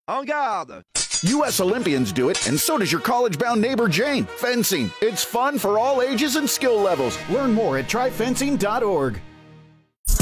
En garde! U.S. Olympians do it, and so does your college-bound neighbor Jane. Fencing. It's fun for all ages and skill levels. Learn more at tryfencing.org.